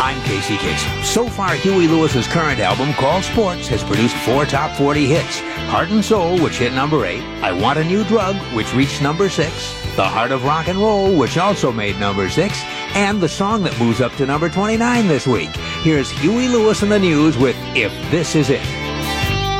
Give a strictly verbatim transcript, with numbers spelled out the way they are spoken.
I'm Casey Kasem. So far, Huey Lewis's current album, called Sports, has produced four top forty hits. Heart and Soul, which hit number eight. I Want a New Drug, which reached number six. The Heart of Rock and Roll, which also made number six. And the song that moves up to number twenty-nine this week. Here's Huey Lewis and the News with If This Is It.